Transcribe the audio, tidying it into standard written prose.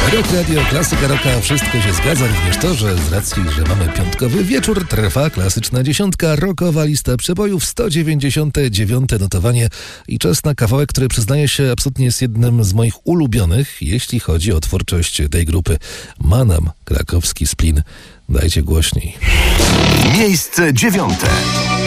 Rock Radio, klasyka rocka, wszystko się zgadza, również to, że z racji, że mamy piątkowy wieczór, trwa klasyczna dziesiątka, rockowa lista przebojów, 199 notowanie i czas na kawałek, który przyznaję się absolutnie jest jednym z moich ulubionych, jeśli chodzi o twórczość tej grupy. Manam, krakowski Splin. Dajcie głośniej. Miejsce 9.